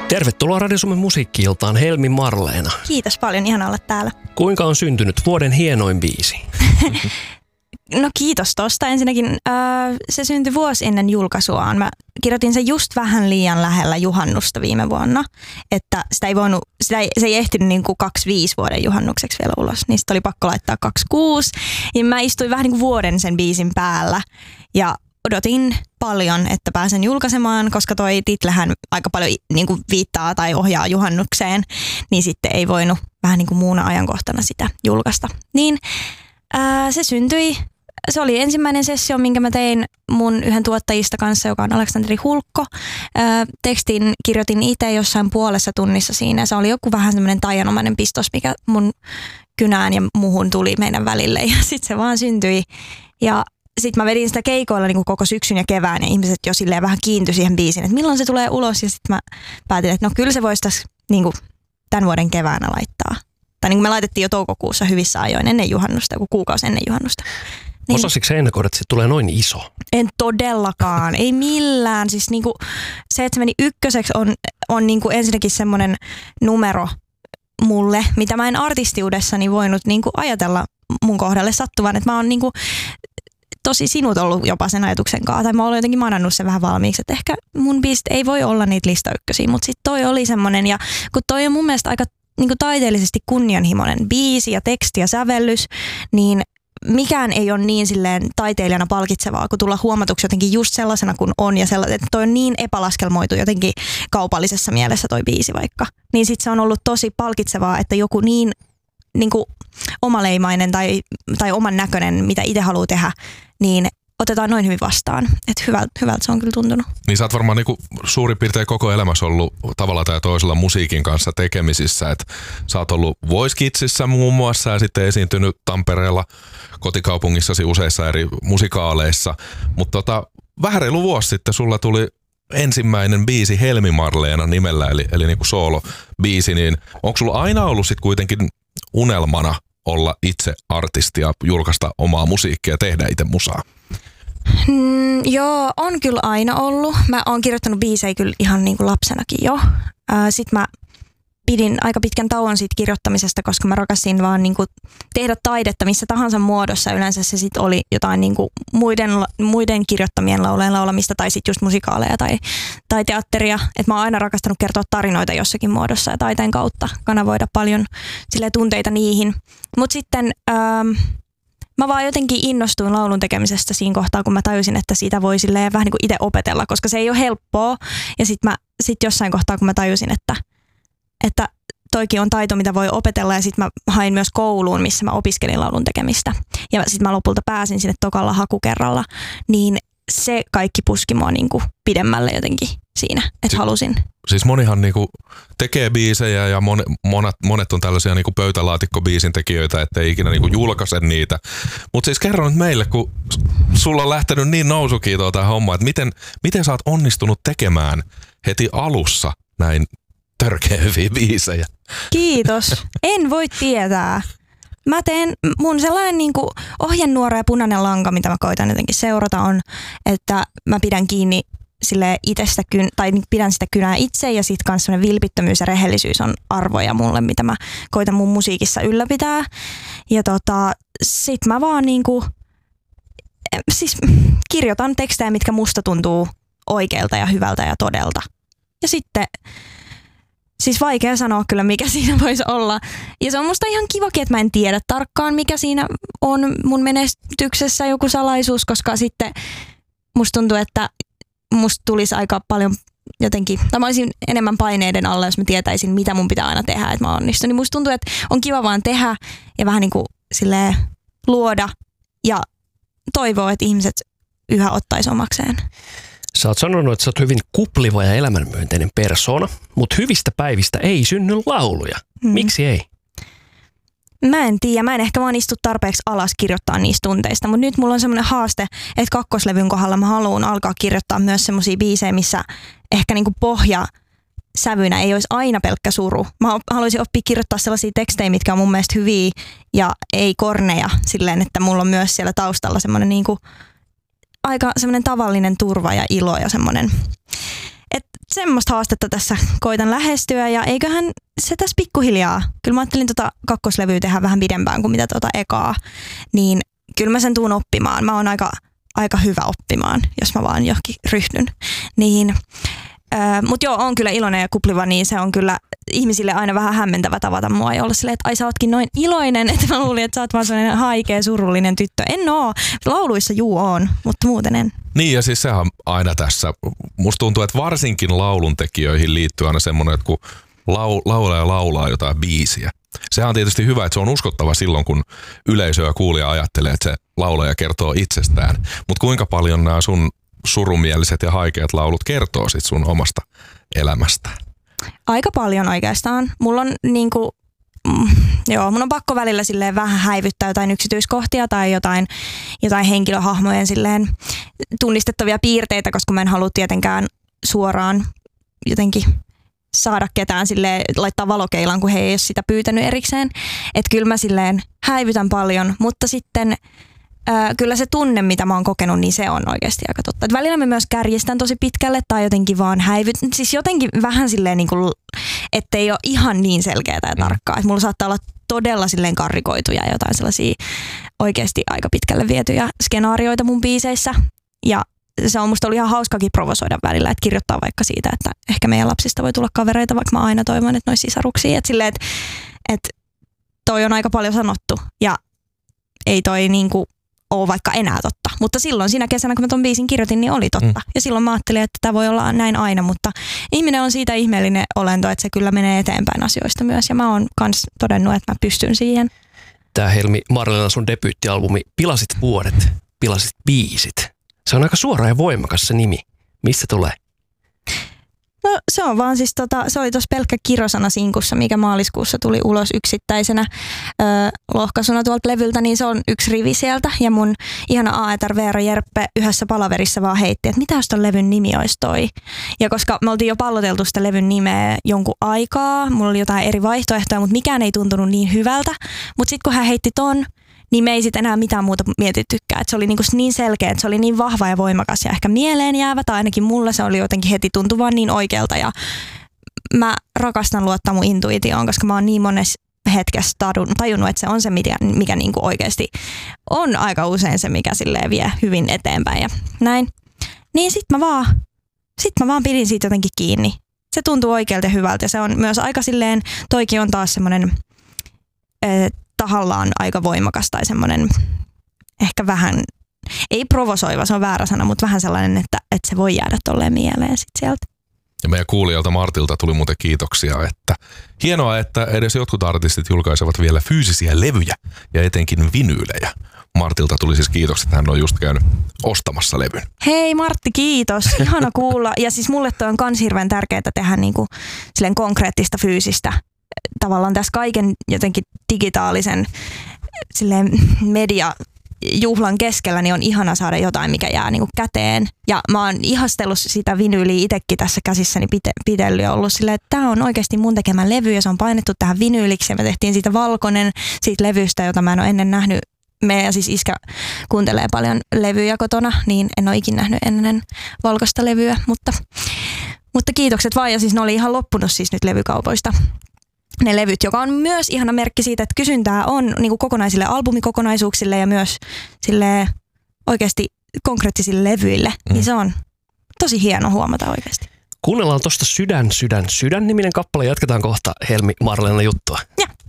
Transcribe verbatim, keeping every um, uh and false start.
Tervetuloa Radio Suomen musiikki-iltaan, Helmi Marleena. Kiitos paljon, ihana olla täällä. Kuinka on syntynyt vuoden hienoin biisi? No kiitos tosta. Ensinnäkin äh, se syntyi vuosi ennen julkaisuaan. Mä kirjoitin sen just vähän liian lähellä juhannusta viime vuonna, että sitä ei voinut, sitä ei, se ei ehtinyt niin kuin kaksikymmentäviisi vuoden juhannukseksi vielä ulos. Niistä oli pakko laittaa kaksikymmentäkuusi. Ja mä istuin vähän niin kuin vuoden sen biisin päällä ja odotin paljon, että pääsen julkaisemaan, koska toi titlehän aika paljon niin kuin viittaa tai ohjaa juhannukseen, niin sitten ei voinut vähän niin kuin muuna ajankohtana sitä julkaista. Niin ää, se syntyi. Se oli ensimmäinen sessio, minkä mä tein mun yhden tuottajista kanssa, joka on Aleksanteri Hulkko. Ää, tekstin kirjoitin itse jossain puolessa tunnissa siinä. Se oli joku vähän semmoinen taianomainen pistos, mikä mun kynään ja muuhun tuli meidän välille. Ja sitten se vaan syntyi. Ja sitten mä vedin sitä keikoilla niin kuin koko syksyn ja kevään ja ihmiset jo silleen vähän kiintyi siihen biisiin, että milloin se tulee ulos. Ja sitten mä päätin, että no kyllä se voisi tässä niin kuin tämän vuoden keväänä laittaa. Tai niin kuin me laitettiin jo toukokuussa hyvissä ajoin ennen juhannusta, joku kuukausi ennen juhannusta. Niin. Osasitko sä ennakoida, että se tulee noin iso? En todellakaan, ei millään. Siis niinku, se, että se meni ykköseksi on, on niinku ensinnäkin semmoinen numero mulle, mitä mä en artistiudessani voinut niinku ajatella mun kohdalle sattuvan. Että mä oon niinku tosi sinut ollut jopa sen ajatuksen kanssa. Tai mä oon jotenkin manannut sen vähän valmiiksi, että ehkä mun biisit ei voi olla niitä listaykkösiä. Mutta sitten toi oli semmoinen, ja kun toi on mun mielestä aika niinku taiteellisesti kunnianhimoinen biisi ja teksti ja sävellys, niin mikään ei ole niin silleen taiteilijana palkitsevaa, kun tulla huomatuksi jotenkin just sellaisena kuin on ja sellainen, että toi on niin epälaskelmoitu jotenkin kaupallisessa mielessä toi biisi vaikka. Niin sit se on ollut tosi palkitsevaa, että joku niin, niin kuin omaleimainen tai, tai oman näköinen, mitä itse haluaa tehdä, niin otetaan noin hyvin vastaan. Että hyvältä, hyvältä se on kyllä tuntunut. Niin sä oot varmaan niinku suurin piirtein koko elämässä ollut tavalla tai toisella musiikin kanssa tekemisissä. Että sä oot ollut Voice Kidsissä muun muassa ja sitten esiintynyt Tampereella kotikaupungissasi useissa eri musikaaleissa. Mutta tota, vähän reilu vuosi sitten sulla tuli ensimmäinen biisi Helmi Marleena nimellä, eli, eli niinku soolo-biisi. Niin onko sulla aina ollut sit kuitenkin unelmana olla itse artisti ja julkaista omaa musiikkia ja tehdä itse musaa? Mm, joo, on kyllä aina ollut. Mä oon kirjoittanut biisejä kyllä ihan niin kuin lapsenakin jo. Sitten mä pidin aika pitkän tauon siitä kirjoittamisesta, koska mä rakasin vaan niin kuin tehdä taidetta missä tahansa muodossa. Yleensä se sitten oli jotain niin kuin muiden, muiden kirjoittamien laulujen laulamista tai sitten just musikaaleja tai, tai teatteria. Et mä oon aina rakastanut kertoa tarinoita jossakin muodossa ja taiteen kautta kanavoida paljon silleen tunteita niihin. Mutta sitten Ähm, mä vaan jotenkin innostuin laulun tekemisestä siinä kohtaa, kun mä tajusin, että siitä voi silleen vähän niin kuin itse opetella, koska se ei ole helppoa. Ja sitten mä sit jossain kohtaa, kun mä tajusin, että, että toikin on taito, mitä voi opetella. Ja sitten mä hain myös kouluun, missä mä opiskelin laulun tekemistä. Ja sitten mä lopulta pääsin sinne tokalla hakukerralla. Niin se kaikki puski mua niin kuin pidemmälle jotenkin siinä, että si- halusin. Siis monihan niinku tekee biisejä ja mon, monet, monet on tällaisia niinku pöytälaatikkobiisin tekijöitä, ettei ikinä niinku julkaise niitä. Mutta siis kerro nyt meille, kun sulla on lähtenyt niin nousukiitoa tämä homma, että miten, miten sä oot onnistunut tekemään heti alussa näin törkeä hyviä biisejä? Kiitos. En voi tietää. Mä teen, mun sellainen niinku ohjenuora ja punainen lanka, mitä mä koitan jotenkin seurata on, että mä pidän kiinni sille itsestä, tai pidän sitä kynää itse ja sit kans semmoinen vilpittömyys ja rehellisyys on arvoja mulle, mitä mä koitan mun musiikissa ylläpitää. Ja tota, sit mä vaan niinku, siis kirjoitan tekstejä, mitkä musta tuntuu oikealta ja hyvältä ja todelta. Ja sitten, siis vaikea sanoa kyllä, mikä siinä voisi olla. Ja se on musta ihan kivakin, että mä en tiedä tarkkaan, mikä siinä on mun menestyksessä joku salaisuus, koska sitten musta tuntuu, että musta tulisi aika paljon jotenkin, tai mä olisin enemmän paineiden alla, jos mä tietäisin, mitä mun pitää aina tehdä, että mä onnistun. Niin musta tuntuu, että on kiva vaan tehdä ja vähän niin kuin silleen luoda ja toivoa, että ihmiset yhä ottaisi omakseen. Sä oot sanonut, että sä oot hyvin kupliva ja elämänmyönteinen persoona, mutta hyvistä päivistä ei synny lauluja. Hmm. Miksi ei? Mä en tiedä, mä en ehkä vaan istu tarpeeksi alas kirjoittaa niistä tunteista, mutta nyt mulla on semmoinen haaste, että kakkoslevyn kohdalla mä haluan alkaa kirjoittaa myös semmosia biisejä, missä ehkä niinku pohja sävynä ei olisi aina pelkkä suru. Mä haluaisin oppia kirjoittaa sellaisia tekstejä, mitkä on mun mielestä hyviä ja ei korneja silleen, että mulla on myös siellä taustalla semmoinen niinku aika semmoinen tavallinen turva ja ilo ja semmoinen, että semmoista haastetta tässä koitan lähestyä ja eiköhän se tässä pikkuhiljaa. Kyllä mä ajattelin tota kakkoslevyä tehdä vähän pidempään kuin mitä tota ekaa, niin kyllä mä sen tuun oppimaan. Mä oon aika, aika hyvä oppimaan, jos mä vaan johonkin ryhdyn. Niin, äh, mutta joo, on kyllä iloinen ja kupliva, niin se on kyllä ihmisille aina vähän hämmentävä tavata mua ja olla silleen, että ai sä ootkin noin iloinen, että mä luulin, että sä oot vaan sellainen haikea, surullinen tyttö. En oo. Lauluissa juu on, mutta muuten en. Niin ja siis sehän aina tässä, musta tuntuu, että varsinkin lauluntekijöihin liittyy aina semmoinen, että kun lau, laulaja laulaa jotain biisiä. Sehän on tietysti hyvä, että se on uskottava silloin, kun yleisö ja kuulija ajattelee, että se laulaja kertoo itsestään. Mutta kuinka paljon nämä sun surumieliset ja haikeat laulut kertoo sit sun omasta elämästä? Aika paljon oikeastaan. Mulla on niinku, mm, joo, mun on pakko välillä silleen vähän häivyttää jotain yksityiskohtia tai jotain, jotain henkilöhahmojen silleen tunnistettavia piirteitä, koska mä en halua tietenkään suoraan jotenkin saada ketään silleen, laittaa valokeilaan, kun he ei ole sitä pyytänyt erikseen. Että kyllä mä silleen häivytän paljon, mutta sitten ää, kyllä se tunne, mitä mä oon kokenut, niin se on oikeasti aika totta. Et välillä mä myös kärjistän tosi pitkälle tai jotenkin vaan häivytän. Siis jotenkin vähän silleen, niin kuin, ettei ole ihan niin selkeää ja tarkkaa. Et mulla saattaa olla todella silleen karrikoituja ja jotain sellaisia oikeasti aika pitkälle vietyjä skenaarioita mun biiseissä. Ja se on musta ollut ihan hauskakin provosoida välillä, että kirjoittaa vaikka siitä, että ehkä meidän lapsista voi tulla kavereita, vaikka mä aina toivon, että ne olisi sisaruksia. Että silleen, että, että toi on aika paljon sanottu ja ei toi niinku ole vaikka enää totta. Mutta silloin siinä kesänä, kun mä ton biisin kirjoitin, niin oli totta. Mm. Ja silloin mä ajattelin, että tämä voi olla näin aina, mutta ihminen on siitä ihmeellinen olento, että se kyllä menee eteenpäin asioista myös. Ja mä oon kans todennut, että mä pystyn siihen. Tää Helmi Marlena, sun debyyttialbumi Pilasit vuodet, pilasit biisit. Se on aika suora ja voimakas se nimi. Mistä tulee? No se on vaan siis tota, se oli tuossa pelkkä kirosana sinkussa, mikä maaliskuussa tuli ulos yksittäisenä ö, lohkaisuna tuolta levyltä, niin se on yksi rivi sieltä. Ja mun ihana A E T R Veera Jerppe yhdessä palaverissa vaan heitti, että mitä jos ton levyn nimi olisi toi. Ja koska me oltiin jo palloteltu sitä levyn nimeä jonkun aikaa, mulla oli jotain eri vaihtoehtoja, mutta mikään ei tuntunut niin hyvältä. Mutta sitten kun hän heitti ton, niin me ei sitten enää mitään muuta mietittykään. Se oli niin, niin selkeä, että se oli niin vahva ja voimakas ja ehkä mieleen jäävä, tai ainakin mulle se oli jotenkin heti tuntuvaan niin oikealta. Ja mä rakastan luottaa mun intuitioon, koska mä oon niin monessa hetkessä tajunnut, että se on se, mikä, mikä niin kuin oikeasti on aika usein se, mikä silleen vie hyvin eteenpäin ja näin. Niin sit mä vaan, sit mä vaan pidin siitä jotenkin kiinni. Se tuntuu oikealta ja hyvältä ja se on myös aika silleen, toikin on taas semmoinen tahallaan aika voimakas tai semmoinen ehkä vähän, ei provosoiva, se on väärä sana, mutta vähän sellainen, että, että se voi jäädä tolleen mieleen sit sieltä. Ja meidän kuulijalta Martilta tuli muuten kiitoksia, että hienoa, että edes jotkut artistit julkaisevat vielä fyysisiä levyjä ja etenkin vinyylejä. Martilta tuli siis kiitokset, että hän on just käynyt ostamassa levyn. Hei Martti, kiitos. Ihana kuulla. Ja siis mulle toi on kans hirveän tärkeää tehdä niinku silleen konkreettista fyysistä. Tavallaan tässä kaiken jotenkin digitaalisen silleen mediajuhlan keskellä niin on ihana saada jotain, mikä jää niinku käteen. Ja mä oon ihastellut sitä vinyyliä itsekin tässä käsissäni pite- pitellyt ja ollut silleen, että tää on oikeasti mun tekemä levy ja se on painettu tähän vinyyliksi ja me tehtiin siitä valkoinen siitä levystä, jota mä en ole ennen nähnyt. Meidän siis iskä kuuntelee paljon levyjä kotona, niin en ole ikinä nähnyt ennen valkoista levyä, mutta, mutta kiitokset vaan ja siis ne oli ihan loppunut siis nyt levykaupoista. Ne levyt, joka on myös ihana merkki siitä, että kysyntää on niin kuin kokonaisille albumikokonaisuuksille ja myös sille oikeasti konkreettisille levyille, mm. niin se on tosi hieno huomata oikeasti. Kuunnellaan tuosta Sydän, sydän, sydän niminen kappale. Jatketaan kohta Helmi Marlena juttua. Ja.